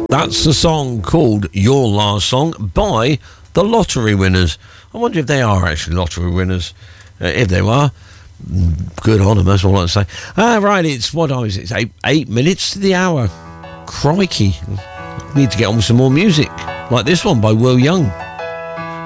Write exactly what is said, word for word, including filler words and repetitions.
That's the song called Your Last Song by the Lottery Winners. I wonder if they are actually lottery winners. Uh, if they are, good on them, that's all I can say. Ah, right, it's what I was, it's eight, eight minutes to the hour. Crikey. Need to get on with some more music, like this one by Will Young.